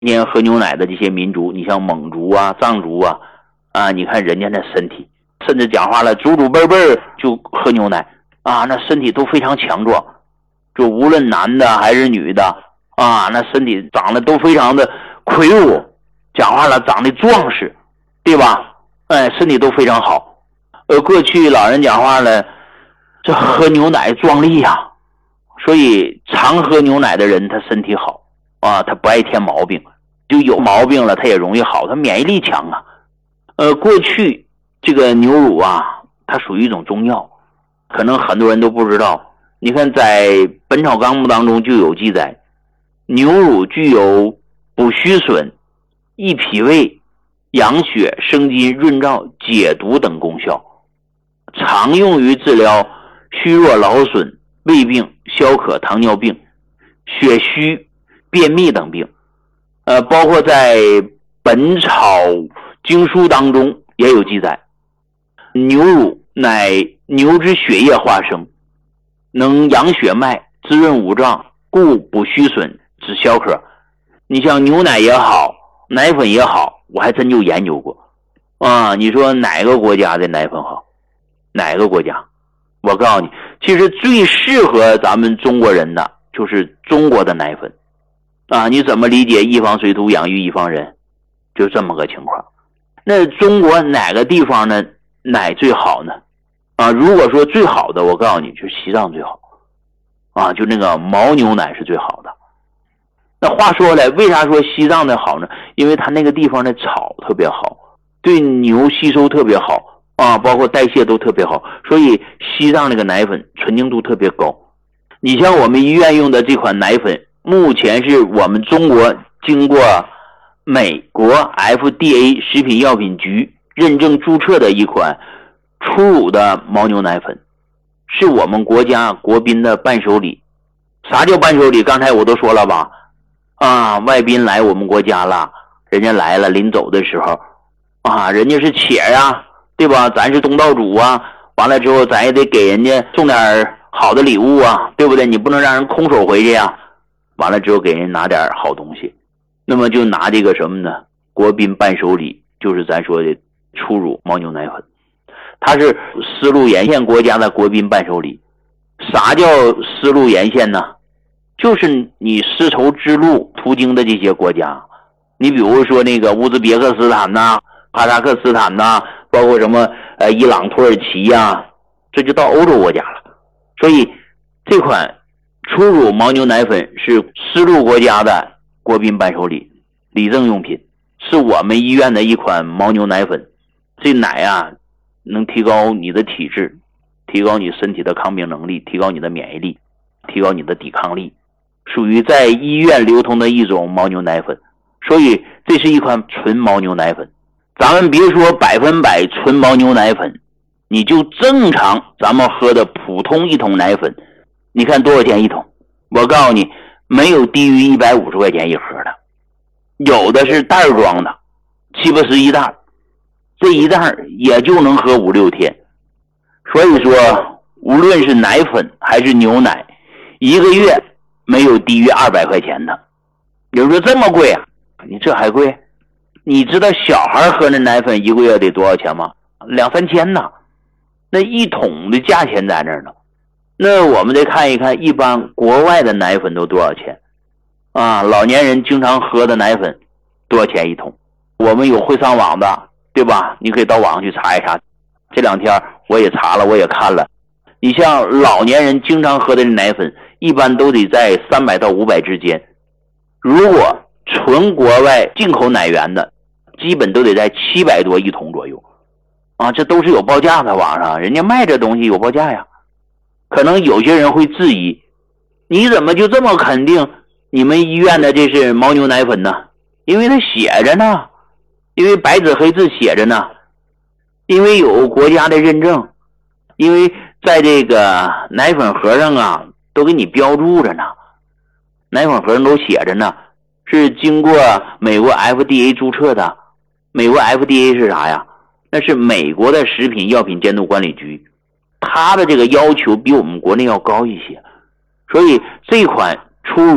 天喝牛奶的这些民族，你像蒙族啊、藏族啊，你看人家那身体，甚至讲话了，祖祖辈辈就喝牛奶啊，那身体都非常强壮，就无论男的还是女的啊，那身体长得都非常的魁梧，讲话了长得壮实，对吧？身体都非常好。过去老人讲话了，这喝牛奶壮丽啊，所以常喝牛奶的人他身体好啊，他不爱添毛病，就有毛病了他也容易好，他免疫力强啊。过去这个牛乳啊，它属于一种中药，可能很多人都不知道。你看在《本草纲目》当中就有记载，牛乳具有补虚损、益脾胃、养血、生津、润燥、解毒等功效，常用于治疗虚弱劳损、胃病、消渴、糖尿病、血虚、便秘等病。包括在《本草经书》当中也有记载，牛乳乃牛之血液化生，能养血脉、滋润五脏，故补虚损、止消渴。你像牛奶也好，奶粉也好，我还真就研究过啊。你说哪个国家的奶粉好？哪个国家？我告诉你，其实最适合咱们中国人的就是中国的奶粉啊。你怎么理解一方水土养育一方人？就这么个情况。那中国哪个地方呢奶最好呢？如果说最好的，我告诉你，就是西藏最好啊，就那个牦牛奶是最好的。那话说来，为啥说西藏的好呢？因为它那个地方的草特别好，对牛吸收特别好啊，包括代谢都特别好，所以西藏那个奶粉纯净度特别高。你像我们医院用的这款奶粉，目前是我们中国经过美国 FDA 食品药品局认证注册的一款初乳的牦牛奶粉，是我们国家国宾的伴手礼。啥叫伴手礼？刚才我都说了吧，外宾来我们国家了，人家来了临走的时候人家是且呀，对吧？咱是东道主啊，完了之后咱也得给人家送点好的礼物啊，对不对？你不能让人空手回去呀。完了之后给人拿点好东西，那么就拿这个什么呢？国宾伴手礼，就是咱说的初乳牦牛奶粉，它是丝路沿线国家的国宾伴手礼。啥叫丝路沿线呢？就是你丝绸之路途经的这些国家，你比如说那个乌兹别克斯坦呐、哈萨克斯坦呐，包括什么伊朗、土耳其呀，这就到欧洲国家了。所以这款初乳牦牛奶粉是丝路国家的国宾伴手礼，礼赠用品，是我们医院的一款牦牛奶粉。这奶能提高你的体质，提高你身体的抗病能力，提高你的免疫力，提高你的抵抗力，属于在医院流通的一种牦牛奶粉。所以这是一款纯牦牛奶粉。咱们别说100%纯牦牛奶粉，你就正常咱们喝的普通一桶奶粉，你看多少钱一桶？我告诉你，没有低于150块钱一盒的，有的是袋装的，7、8、11袋，这一袋也就能喝5、6天。所以说无论是奶粉还是牛奶，一个月没有低于200块钱的。有人说这么贵啊？你这还贵？你知道小孩喝的奶粉一个月得多少钱吗？2、3千呢。那一桶的价钱在那儿呢。那我们得看一看一般国外的奶粉都多少钱老年人经常喝的奶粉多少钱一桶？我们有会上网的，对吧？你可以到网上去查一查。这2天我也查了，我也看了。你像老年人经常喝的奶粉，一般都得在300到500之间。如果纯国外进口奶源的，基本都得在700多一桶左右这都是有报价的，网上人家卖这东西有报价呀。可能有些人会质疑，你怎么就这么肯定你们医院的这是牦牛奶粉呢？因为它写着呢，因为白纸黑字写着呢，因为有国家的认证，因为在这个奶粉盒上都给你标注着呢，奶粉盒上都写着呢，是经过美国 FDA 注册的。美国 FDA 是啥呀？那是美国的食品药品监督管理局，它的这个要求比我们国内要高一些。所以这款初乳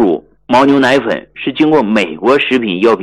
牦牛奶粉是经过美国食品药品